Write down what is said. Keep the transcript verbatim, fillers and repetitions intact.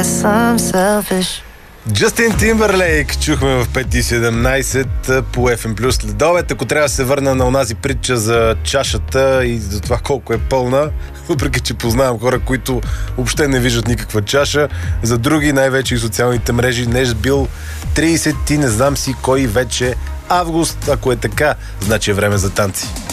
Джастин Тимбърлейк чухме в пет и седемнайсет по Еф Ем Плюс следобед. Ако трябва да се върна на онази притча за чашата и за това колко е пълна, въпреки че познавам хора, които въобще не виждат никаква чаша, за други, най-вече и социалните мрежи, днес бил трийсети, не знам си кой вече август. Ако е така, значи е време за танци.